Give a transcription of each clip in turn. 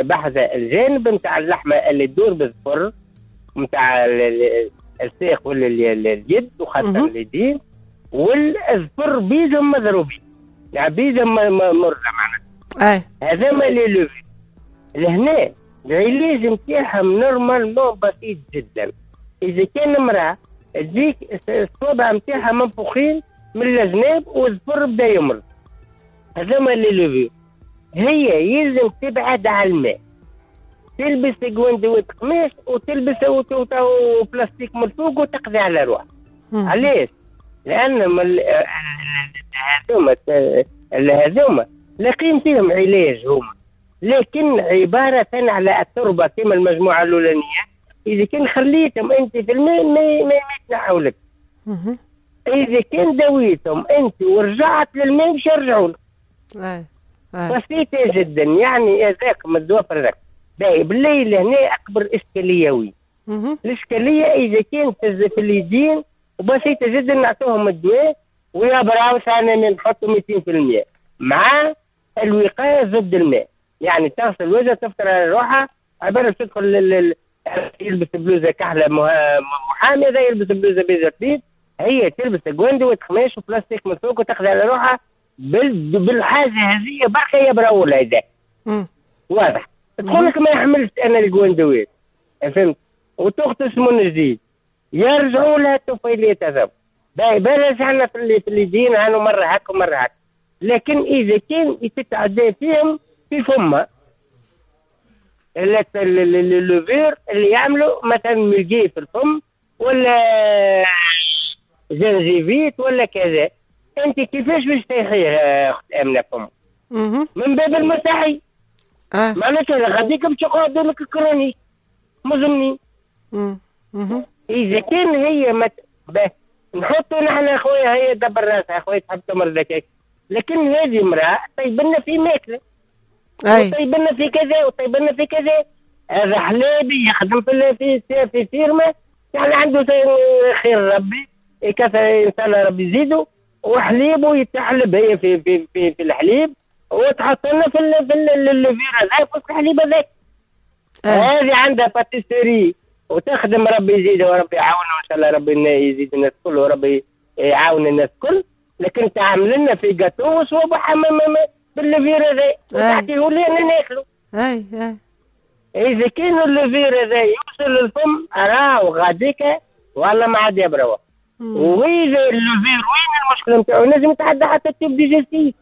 بحث الجانب نتاع اللحمه اللي تدور بالظفر نتاع الساق ولا اليد وخاصه اليدين، والظفر بيجهم مضروبين يعني بيجهم مرة معناها. هذا ما اللي لوفي لهنا العلاج نتاعهم نورمالمون بسيط جدا. اذا كان امراه تجيك الصوبع نتاعها منفوخين من الجناب والظفر بدا يمرض، هذا ما اللي لوفي هي يلزم تبعد على الماء، تلبس جواندوات قماش وتلبس بلاستيك من فوق وتقضي على روحها. علاش؟ لان هذوما لاقين فيهم علاج هما، لكن عباره على التربه كما المجموعه الاولانيه. اذا كان خليتهم انت في الماء ما يتنحوا لك. اذا كان دويتهم انت ورجعت للماء مش يرجعوا لك. بسيطه جدا يعني. هذاك متوفر لك. بالليل هنا اكبر اشكاليه وين؟ الاشكاليه اذا كان في اليدين وبسيطه جدا نعطوهم الدواء ويا براوس انا نحطوا 200% مع الوقايه ضد الماء. يعني تغسل الوجه تفطر على روحها، عباره تدخل يلبس بلوزه كحله محاميه، هذا يلبس بلوزه بيضاء جديد، هي تلبس جواندو قماش وبلاستيك من فوق وتاخذ على روحها بالحاجه هذه بركه يبراو هذا. واضح؟ تقول لك ما يحملش انا الجواندوات، فهمت؟ وتغطس من جديد يرجعوا لها الطفيليات هذا. بلاش احنا في اليدين هانو مره هكا ومره هكا، لكن اذا كان تتعدى فيهم في فمها اللوفير اللي يعملوا مثلا ملقي في الفم ولا جنجيفيت ولا كذا، انت كيفاش باش تحيها اخت امنه فم؟ من باب المستحي. معناتها غاديك باش يقعدوا لك الكرونيك مزمنين. اذا كان هي نحطوا نحن اخويا هي دبر راسها اخويا تحب تمر ذكاك، لكن هذه امراه طيب لنا في ماكله وطيب لنا في كذا وطيب لنا في كذا. هذا حلابي يخدم في فيرما يعني عنده خير ربي يكثر انسان ربي يزيده، وحليبه يتحلب هي في الحليب وتحط لنا في الليفير هذاك في الحليب هذاك. هذه عندها باتيسيري وتخدم ربي يزيدها وربي يعاونها وان شاء الله ربي يزيد الناس الكل وربي يعاون الناس الكل. لكن تعمل لنا في جاتو وصوبح بالليفير هذا وتعطيه لنا ناكلوا. اذا كان الليفير هذا يوصل للفم راهو غاديك والله ما عاد يبروا. واذا الليفير وين المشكله نتاعو؟ لازم يتعدى حتى التيب ديجستيف.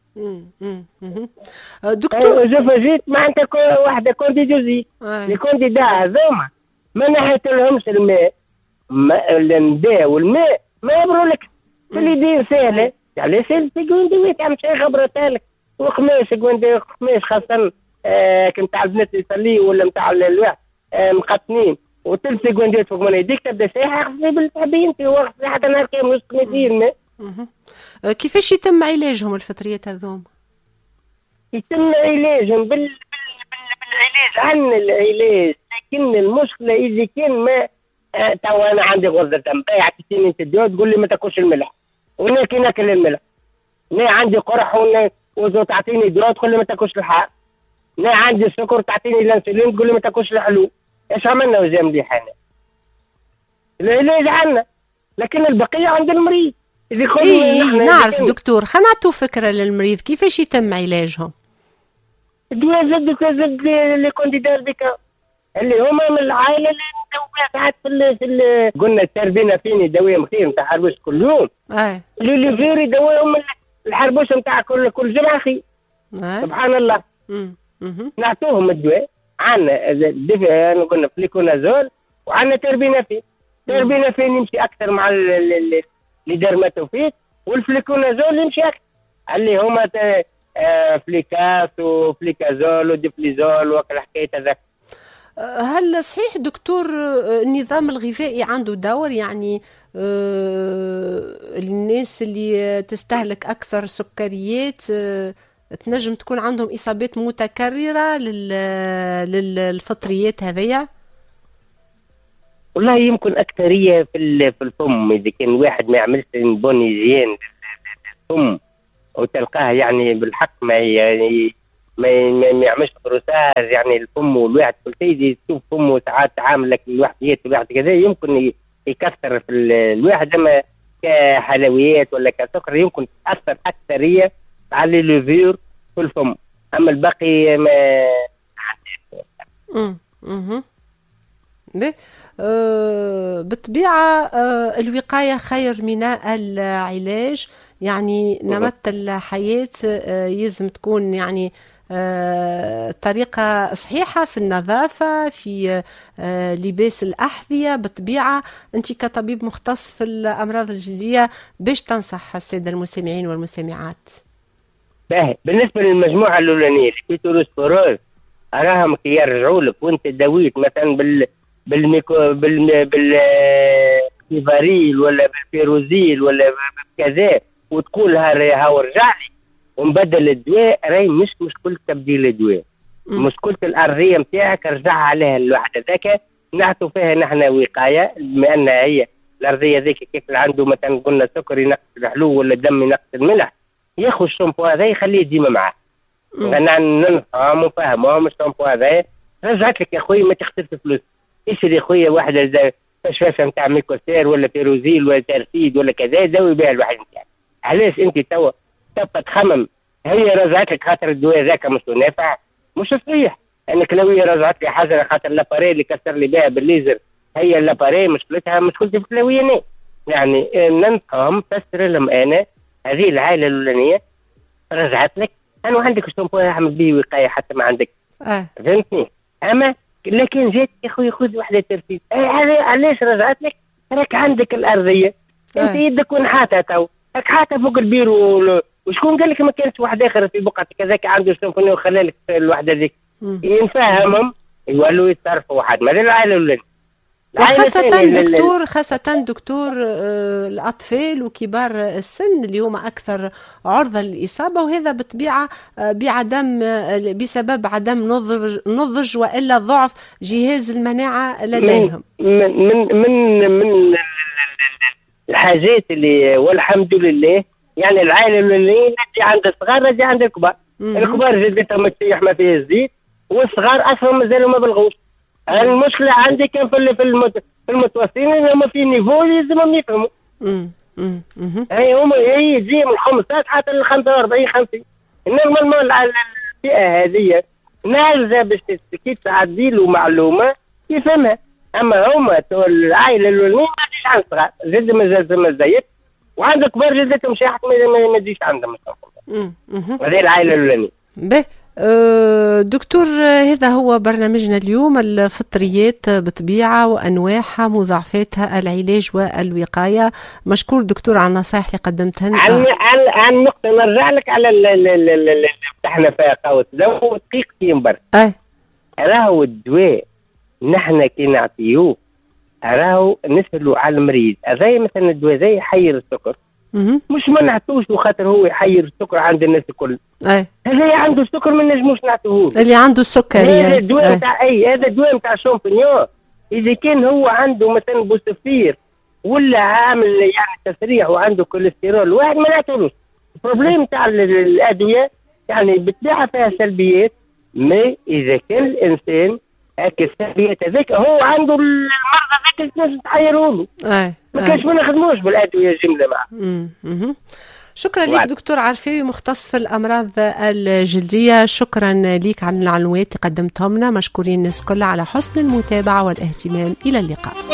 دكتور جيت معناتها واحده كونديجوزي الكونديدا هذوما ما نحيت لهمش الماء النداء والماء ما يبروا لك في اليدين سهله. يعني سهل في جوندويت عم شي خبرتها لك وقماش قماش خاصه كنت على البنات يصلي ولا نتاع الواحد مقطنين وتلبسي جوندويت فوق من يديك تبدا سايحه خصني بالتعبين في وقت حتى نهار كامل وسط الماء. كيفاش يتم علاجهم الفطريات هذوما؟ يتم علاجهم بالعلاج عن العلاج، لكن المشكله اذا كان ما توا انا عندي غرزه دم عطيتيني انت الدواء تقول لي ما تاكلش الملح وناكل ناكل الملح. انا عندي قرح وتعطيني دواء تقول لي ما تاكلش الحار. انا عندي السكر تعطيني الانسولين تقول لي ما تاكلش الحلو. ايش عملنا وزي مليح انا؟ العلاج عنا لكن البقيه عند المريض. نعرف دكتور، خلينا نعطوا فكره للمريض كيفاش يتم علاجهم. الدواء زد لي كونديدار بك اللي هما من العائله اللي ساعات في قلنا التربينا فيني دواء مخير نتاع حربوش كل يوم. اللي فيري دواهم الحربوش نتاع كل جمعه خير. سبحان الله. نعطوهم الدواء عندنا انا قلنا فليكونازول وعندنا تربينا فين. تربينا فين يمشي اكثر مع لدرماتوفيت والفليكونازول يمشي اكثر اللي هما فليكاس وفليكازول وديفليزول وكل حكايه هذاك. هل صحيح دكتور النظام الغذائي عنده دور؟ يعني الناس اللي تستهلك أكثر سكريات تنجم تكون عندهم إصابات متكررة للفطريات هذيا؟ والله يمكن أكثرية في الفم. إذا كان واحد ما يعملش بونيزيان الفم وتلقاه يعني بالحق ما يعني ما يعملش بروساج يعني الفم والواحد كل شيء تشوف فمه ساعات تعامل لك الواحد ياكل الواحد كذا يمكن يكثر في الواحد، اما كحلويات ولا كسكر يمكن تاثر اكثريه على الليفير في الفم، اما الباقي ما بالطبيعة الوقاية خير من العلاج، يعني نمط الحياة يلزم تكون يعني طريقة صحيحة في النظافة، في لباس الأحذية. بالطبيعة أنت كطبيب مختص في الأمراض الجلدية باش تنصح السادة المستمعين والمستمعات؟ بالنسبة للمجموعة الأولانية الكيتوروسبوروز أراهم كي يرجعوا لك وأنت دويت مثلا بالفيفاريل ولا بالفيروزيل ولا بكذا وتقول ها ورجع لي ونبدل الدواء، راهي مش مشكلة تبديل الدواء، مشكلة الأرضية نتاعك رجعها عليها الواحدة ذاك نعطوا فيها نحن وقاية، بما أن هي الأرضية ذيك كيف عنده مثلا قلنا سكر ينقص الحلو ولا دم ينقص الملح، ياخذ الشامبو هذا يخليه ديما معاه. أنا نفهم ونفهمهم الشامبو هذا رجعت لك يا خويا ما تخسرش فلوس. اشري يا خويا واحدة فشفاشة نتاع ميكوسير ولا فيروزيل ولا ترفيد ولا كذا داوي بها الواحد نتاعك. علاش أنت توا تبقى تخمم هي رجعت لك خاطر الدواء ذاك مش نافع؟ مش صحيح انك لو هي رجعت لي حاجه خاطر لاباري اللي كسر لي بها بالليزر هي اللاباري مشكلتها مشكلتي في الكلاويه يعني ننفهم فسر لهم انا هذه العائله الاولانيه رجعت لك انا وعندك الشامبو اعمل به وقايه حتى ما عندك فهمتني. اما لكن جيت يا خويا خذ وحده ترفيد علاش رجعت لك؟ راك عندك الارضيه انت يدك ونحاتها تو راك حاتها فوق البيرو وشكون قال لك ما كانش واحد اخر في بقعه كذاك عنده سيمفونيه وخلى لك الوحده ذيك ينفهمهم يولوا يتصرفوا واحد ما العائله ولا خاصة دكتور الأطفال وكبار السن اللي هما أكثر عرضة للإصابة، وهذا بالطبيعة بسبب عدم نضج وإلا ضعف جهاز المناعة لديهم. من الحاجات اللي والحمد لله يعني العائله اللي عندها الصغار اللي عندها الكبار، الكبار جدتهم تسيح ما فيه الزيت والصغار اصلا مازالوا ما بلغوش. المشكله عندي كان في المتوسطين اللي هما في نيفو لازمهم يفهموا. هي تجي من الخمسات حتى ل 45 50 نورمالمون الفئه هذه نازله باش كي تعدي له معلومه يفهمها. اما هما العائله الاولانيه ما تجيش عند الصغار زاد ما زايد وعندك كبار جدتهم شاحت ما تجيش عندهم. هذه العائله الاولانيه. دكتور هذا هو برنامجنا اليوم، الفطريات بطبيعة وأنواعها مضاعفاتها العلاج والوقاية. مشكور دكتور على النصائح اللي قدمتها لنا. عن نقطة نرجع لك على اللي فتحنا فيها قوة لو دقيقتين برك. راهو الدواء نحن كي نعطيوه راهو نسألوا على المريض زي مثلا الدواء زي يحير السكر مش ما نعطوش وخاطر هو يحير السكر عند الناس الكل. هذا عنده السكر ما نجموش نعطوه اللي عنده السكري. هذا الدواء نتاع هذا الدواء نتاع شامبينيون اذا كان هو عنده مثلا بوسفير ولا عامل يعني تسريع وعنده كوليسترول واحد ما نعطولوش. البروبليم تاع الادويه يعني بتلاقي فيها سلبيات، ما اذا كان الانسان هكا السلبيات هذاك هو عنده المرضى هذاك لازم تحيروا له. ما كانش ما نخدموش بالادويه جمله معاه. شكرا لك دكتور عرفاوي مختص في الامراض الجلديه، شكرا لك على المعلومات اللي قدمتهم لنا. مشكورين الناس كلها على حسن المتابعه والاهتمام. الى اللقاء.